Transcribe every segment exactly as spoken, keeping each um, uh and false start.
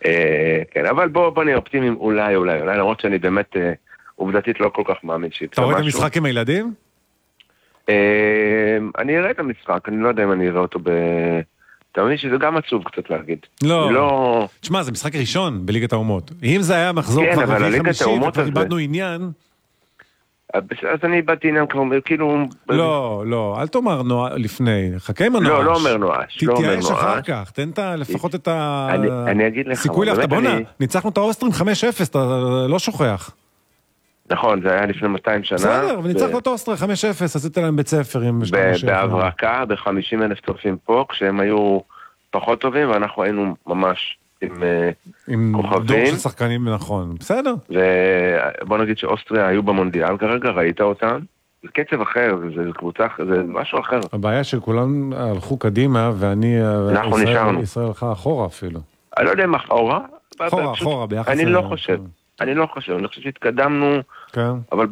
כן, אבל בוא נהיה אופטימיים, אולי, אולי, אולי, למרות שאני באמת עובדתית לא כל כך מאמין שיקרה משהו. אתה רואה את המשחק עם הילדים? אני אראה את המשחק, אני לא יודע אם אני אראה אותו ב... אתה מבין שזה גם עצוב קצת להגיד. לא. תשמע, זה משחק ראשון בליגת האומות. אם זה היה מחזור כבר רביעי חמישי, וכבר איבדנו עניין... אז אני איבדתי עניין כבר, כאילו... לא, לא, אל תאמר לפני, חכה עם הנואש. לא, לא אומר נואש. תתייאש אחר כך, תן לפחות את הסיכוי לך. בוא נע, ניצחנו את האוסטרים חמש אפס, אתה לא שוכח. נכון, זה היה לפני מאתיים שנה. בסדר, וניצחנו את האוסטרים חמש אפס, עשית להם בית ספר. בהברקה, ב-חמישים אלף צופים פה, כשהם היו פחות טובים, ואנחנו היינו ממש עם כוכבים. עם דור של שחקנים, נכון. בסדר. ובוא נגיד שאוסטריה היו במונדיאל כרגע, ראית אותם. זה קצב אחר, זה קבוצה, זה משהו אחר. הבעיה שכולם הלכו קדימה, ואני... אנחנו נשארנו. ישראל הלכה אחורה אפילו. אני לא יודע אם אחורה. אחורה, אחורה, ביחס... אני לא חושב. אני לא חושב, אני חושב שהתקדמנו, אבל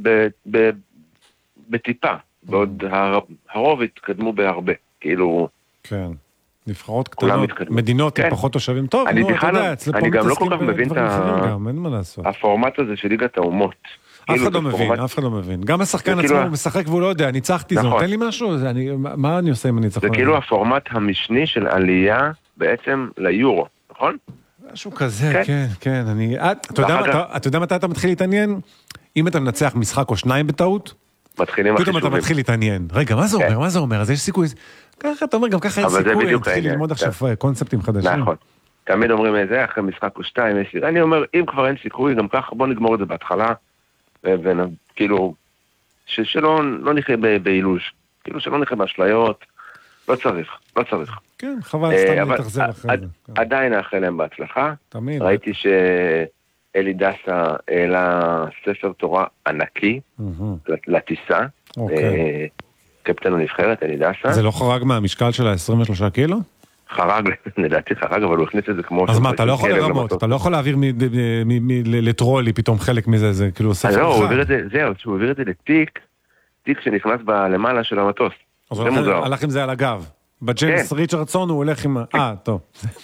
בטיפה, בעוד הרוב התקדמו בהרבה, כאילו... כן, נבחרות קטנות, מדינות עם פחות תושבים, טוב, נו, אתה יודע, אני גם לא כל כך מבין את הפורמט הזה של ליגת האומות. אף אחד לא מבין, אף אחד לא מבין. גם השחקן עצמו הוא משחק והוא לא יודע, ניצחתי, זה נותן לי משהו? מה אני עושה אם אני צריך? זה כאילו הפורמט המשני של עלייה בעצם ליורו, נכון? משהו כזה, כן, כן, אני... אתה יודע מתי אתה מתחיל להתעניין? אם אתה מנצח משחק או שניים בטעות, מתחילים פתאום אתה מתחיל להתעניין. רגע, מה זה אומר? מה זה אומר? אז יש סיכוי... ככה, אתה אומר, גם ככה אין סיכוי, להתחיל ללמוד עכשיו קונספטים חדשים. נכון. תמיד אומרים את זה, אחרי משחק או שתיים, אני אומר, אם כבר אין סיכוי, גם ככה, בוא נגמור את זה בהתחלה, וכאילו, שלא נחיה באילוש, כאילו שלא נחיה באשליות, לא צריך, לא צריך. כן, חבל סתם להתאכזב אחרי זה. עדיין נאחל להם בהצלחה. תמיד. ראיתי שאלי דסה העלה ספר תורה ענקי לטיסה. קפטן הנבחרת, אלי דסה. זה לא חרג מהמשקל של ה-עשרים ושלושה קילו? חרג, לדעתי חרג, אבל הוא הכניס את זה כמו... אז מה, אתה לא יכול לרמות, אתה לא יכול להעביר לטרולי פתאום חלק מזה, זה כאילו ספר אחד. לא, הוא העביר את זה, זהו, שהוא העביר את זה לתיק, תיק שנכנס בלמעלה של המטוס. אז הוא הלך עם זה על הגב. בג'יימס ריצ'רדסון הוא הולך עם... אה, טוב.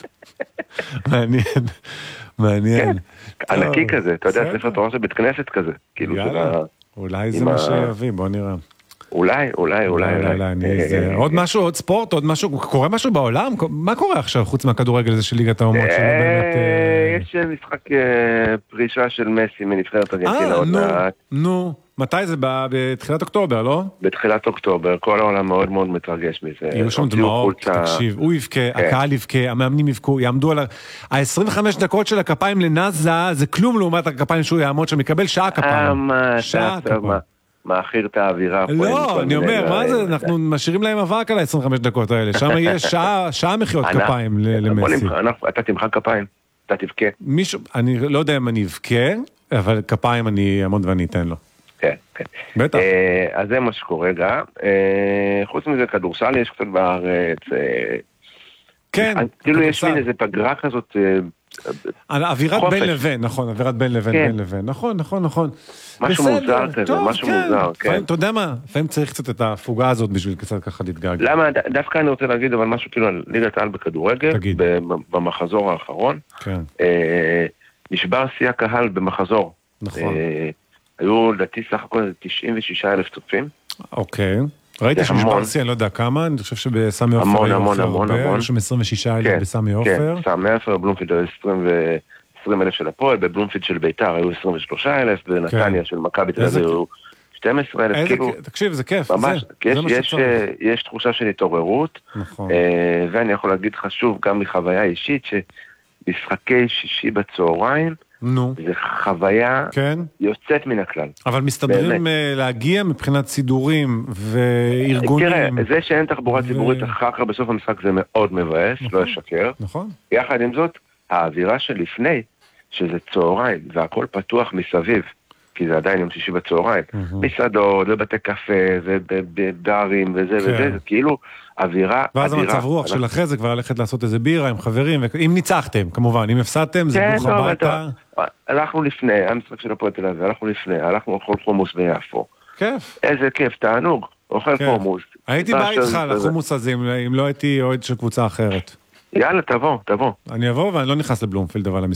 מעניין, מעניין. ענקי כזה, אתה יודע, ספר תורה של בית כנסת כזה. יאללה, אולי זה מה שיביא, בוא נראה. אולי, אולי, אולי. עוד משהו, עוד ספורט, עוד משהו, קורה משהו בעולם? מה קורה עכשיו חוץ מהכדורגל הזה של ליגת האומות? יש משחק פרישה של מסי מנבחרת ארגנטינה עוד מעט. נו, מתי זה? בתחילת אוקטובר, לא? בתחילת אוקטובר, כל העולם מאוד מאוד מתרגש מזה. יהיו שם דמעות, תקשיב, הוא יבכה, הקהל יבכה, המאמנים יבכו, יעמדו על ה-עשרים וחמש דקות של הכפיים לנזה, זה כלום לעומת הכפיים שהוא יעמוד שם, יקבל שעה כפיים. שעה כפיים. מאחיר את האווירה. לא, אני אומר, מה זה? אנחנו משאירים להם אבק על ה-עשרים וחמש דקות האלה, שם יש שעה מחיאות כפיים למסי. אתה תמחא כפיים, אתה תבכה. אני לא יודע אם אני אבכה, אבל כפיים אני אעמוד ואני אתן לו. כן, כן. בטח. אז זה מה שקורה גם. חוץ מזה, כדורסל יש קצת בארץ. כן. כאילו יש לי איזה פגרה כזאת. אווירת בין לבין, נכון, אווירת בין לבין, בין לבין, נכון, נכון, נכון. משהו מוזר כזה, משהו מוזר, כן. אתה יודע מה, לפעמים צריך קצת את ההפוגה הזאת בשביל קצת ככה להתגעגע. למה, דווקא אני רוצה להגיד, אבל משהו כאילו על ליגת העל בכדורגל, במחזור האחרון, נשבר שיא הקהל במחזור. נכון. היו לדעתי סך הכל תשעים ושישה אלף צופים. אוקיי. ראיתי שנשבר שיא, אני לא יודע כמה, אני חושב שבסמי עופר המון, המון, המון, המון. יש שם עשרים ושישה אלף בסמי עופר. כן, סמי עופר, בבלומפילד היו עשרים אלף של הפועל, בבלומפילד של ביתר היו עשרים ושלושה אלף, בנתניה של מכבי תל אביב היו שנים עשר אלף, כאילו... תקשיב, זה כיף, ממש, יש תחושה של התעוררות, ואני יכול להגיד לך שוב, גם מחוויה אישית, שמשחקי שישי בצהריים, זה חוויה יוצאת מן הכלל. אבל מסתדרים להגיע מבחינת סידורים וארגונים. תראה, זה שאין תחבורה ציבורית אחר כך בסוף המשחק זה מאוד מבאס, לא ישקר. נכון. יחד עם זאת, האווירה שלפני, שזה צהריים, והכל פתוח מסביב, כי זה עדיין יום שישי בצהריים, מסעדות, ובתי קפה, ובברים, וזה וזה, זה כאילו אווירה. ואז המצב רוח של אחרי זה כבר ללכת לעשות איזה בירה עם חברים, אם ניצחתם, כמובן, אם הפסדתם, זה ברוך הביתה. הלכנו לפני, המשחק של הפועל תל אביב, הלכנו לפני, הלכנו אוכל חומוס ביפו. כיף. איזה כיף, תענוג, אוכל חומוס. הייתי בא איתך לחומוס הזה, אם לא הייתי אוהד של קבוצה אחרת. יאללה, תבוא, תבוא. אני אבוא ואני לא נכנס לבלומפילד, אבל